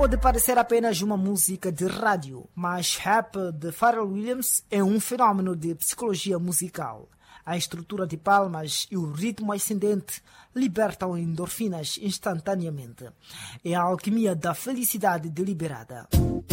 pode parecer apenas uma música de rádio, mas Rap de Pharrell Williams é um fenômeno de psicologia musical. A estrutura de palmas e o ritmo ascendente libertam endorfinas instantaneamente. É a alquimia da felicidade deliberada.